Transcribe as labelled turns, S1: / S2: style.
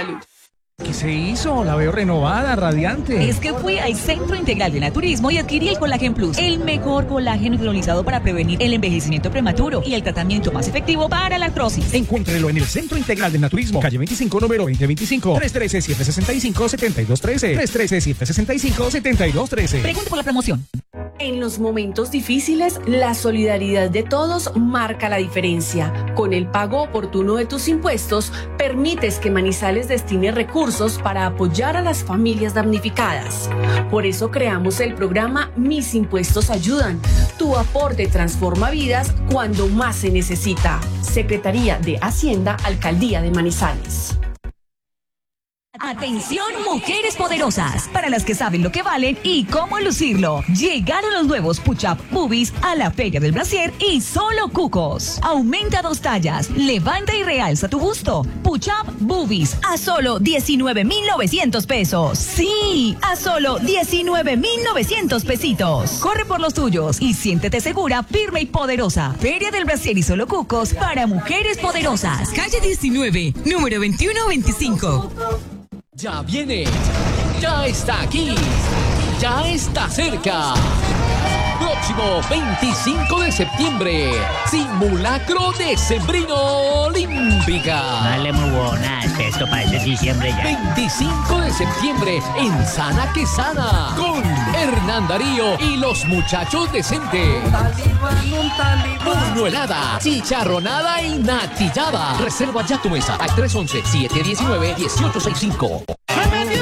S1: salud.
S2: ¿Qué se hizo? La veo renovada, radiante.
S3: Es que fui al Centro Integral de Naturismo y adquirí el Collagen Plus, el mejor colágeno hidrolizado para prevenir el envejecimiento prematuro y el tratamiento más efectivo para la artrosis.
S2: Encuéntrelo en el Centro Integral de Naturismo, calle 25, número 2025, 313-765-7213, 313-765-7213.
S3: Pregunte por la promoción.
S1: En los momentos difíciles, la solidaridad de todos marca la diferencia. Con el pago oportuno de tus impuestos, permites que Manizales destine recursos para apoyar a las familias damnificadas. Por eso creamos el programa Mis Impuestos Ayudan. Tu aporte transforma vidas cuando más se necesita. Secretaría de Hacienda, Alcaldía de Manizales.
S3: Atención, mujeres poderosas, para las que saben lo que valen y cómo lucirlo. Llegaron los nuevos Push-Up Boobies a la Feria del Brasier y solo cucos. Aumenta 2 tallas, levanta y realza tu busto. Push-Up Boobies a solo 19,900 pesos. Sí, a solo 19,900 pesitos. Corre por los tuyos y siéntete segura, firme y poderosa. Feria del Brasier y solo cucos para mujeres poderosas.
S4: Calle 19, número 2125.
S5: Ya viene, ya está aquí, ya está cerca. Próximo 25 de septiembre, simulacro decembrino olímpica.
S6: Dale muy buena, esto parece diciembre ya.
S5: 25 de septiembre en Sana que Sana, con Hernán Darío y los muchachos decentes. Buñuelada, chicharronada y natillada. Reserva ya tu mesa al 311-719-1865.